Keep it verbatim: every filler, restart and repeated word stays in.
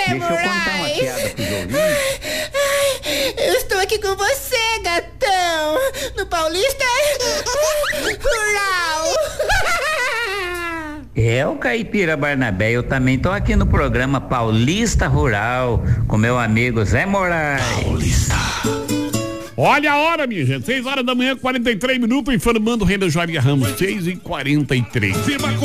Deixa eu contar uma piada pros ouvintes. Ai, eu estou aqui com você, gatão. No Paulista Rural. É o Caipira Barnabé, eu também tô aqui no programa Paulista Rural com meu amigo Zé Moraes. Paulista. Olha a hora, minha gente, seis horas da manhã, quarenta e três minutos, informando Renda Joalheria Ramos, seis e quarenta e três.